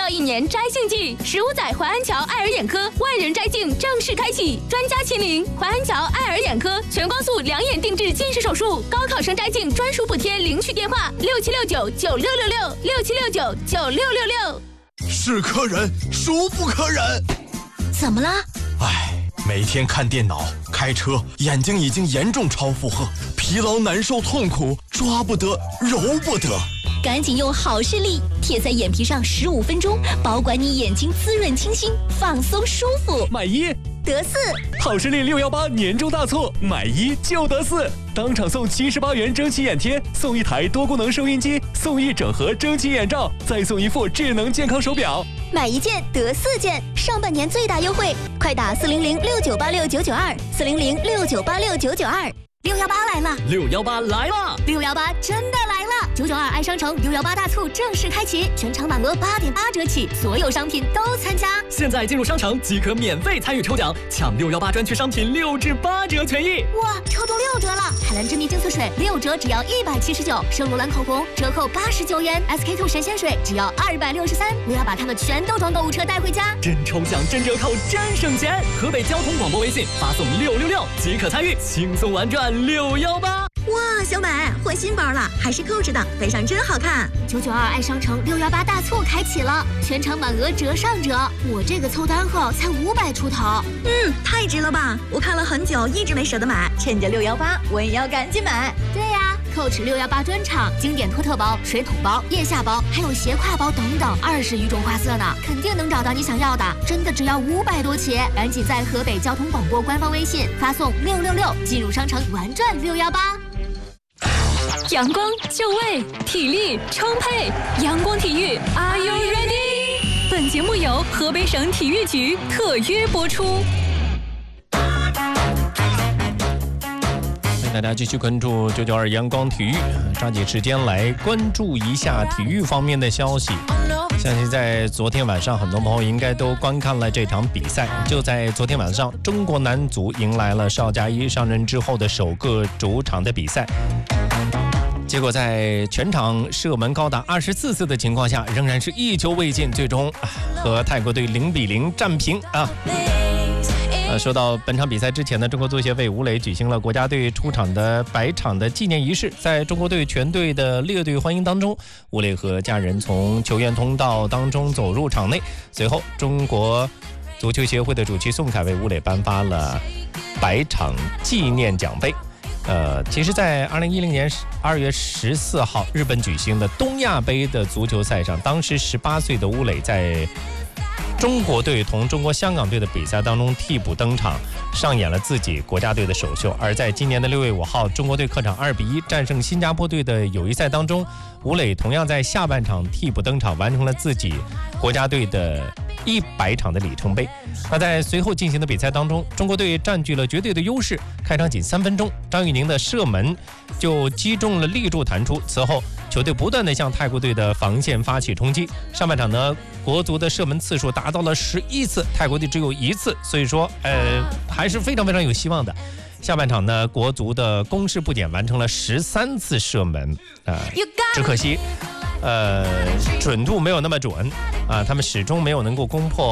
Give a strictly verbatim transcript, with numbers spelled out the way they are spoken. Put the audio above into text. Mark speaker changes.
Speaker 1: 到一年摘杏季，十五载淮安桥爱尔眼科万人摘镜正式开启，专家亲临淮安桥爱尔眼科全光速两眼定制近视手术，高考生摘镜专属补贴，领取电话六七六九九六六六六七六九九六六六。
Speaker 2: 是客人，孰不可忍？
Speaker 3: 怎么了？
Speaker 2: 唉，每天看电脑、开车，眼睛已经严重超负荷，疲劳、难受、痛苦，抓不得，揉不得。
Speaker 3: 赶紧用好视力贴在眼皮上十五分钟，保管你眼睛滋润清新，放松舒服。
Speaker 4: 买一
Speaker 3: 得四，
Speaker 4: 好视力六一八年终大促，买一就得四，当场送七十八元蒸汽眼贴，送一台多功能收音机，送一整盒蒸汽眼罩，再送一副智能健康手表。
Speaker 3: 买一件得四件，上半年最大优惠，快打四零零六九八六九九二，四零零六九八六九九二。六幺八来了，
Speaker 4: 六幺八来了，
Speaker 3: 六幺八真的来了！九九二爱商城六幺八大促正式开启，全场满额八点八折起，所有商品都参加。
Speaker 4: 现在进入商城即可免费参与抽奖，抢六幺八专区商品六至八折权益。
Speaker 3: 哇，抽中六折了！海蓝之谜净色水六折只要一百七十九，圣罗兰口红折扣八十九元 ，S K two 神仙水只要二百六十三。我要把它们全都装购物车带回家。
Speaker 4: 真抽奖，真折扣，真省钱！河北交通广播微信发送六六六即可参与，轻松玩转六幺八。
Speaker 5: 哇，小美换新包了，还是 Coach 的，背上真好看。
Speaker 3: 九九二爱商城六幺八大促开启了，全场满额折上折，我这个凑单后才五百出头。
Speaker 5: 嗯，太值了吧！我看了很久，一直没舍得买，趁着六幺八，我也要赶紧买。
Speaker 3: 对呀、啊、，Coach 六幺八专场，经典托特包、水桶包、腋下包，还有斜挎包等等，二十余种花色呢，肯定能找到你想要的。真的只要五百多起，赶紧在河北交通广播官方微信发送六六六进入商城玩转六幺八。
Speaker 1: 阳光就位，体力充沛，阳光体育 ，Are you ready？ 本节目由河北省体育局特约播出。
Speaker 6: 大家继续关注九九二阳光体育，抓紧时间来关注一下体育方面的消息。相信在昨天晚上，很多朋友应该都观看了这场比赛。就在昨天晚上，中国男足迎来了邵佳一上任之后的首个主场的比赛。结果在全场射门高达二十四次的情况下，仍然是一球未进，最终和泰国队零比零战平啊。呃，说到本场比赛之前呢，中国足协为吴磊举行了国家队出场的百场的纪念仪式。在中国队全队的列队欢迎当中，吴磊和家人从球员通道当中走入场内。随后，中国足球协会的主席宋凯为吴磊颁发了百场纪念奖杯。呃，其实，在二零一零年二月十四号日本举行的东亚杯的足球赛上，当时十八岁的吴磊在中国队同中国香港队的比赛当中替补登场，上演了自己国家队的首秀。而在今年的六月五号，中国队客场二比一战胜新加坡队的友谊赛当中，吴磊同样在下半场替补登场，完成了自己国家队的一百场的里程碑。那在随后进行的比赛当中，中国队占据了绝对的优势。开场仅三分钟，张玉宁的射门就击中了立柱弹出。此后，球队不断地向泰国队的防线发起冲击。上半场呢，国足的射门次数达到了十一次，泰国队只有一次，所以说，呃，还是非常非常有希望的。下半场呢，国足的攻势不减，完成了十三次射门，啊、呃，只可惜。呃，准度没有那么准啊，他们始终没有能够攻破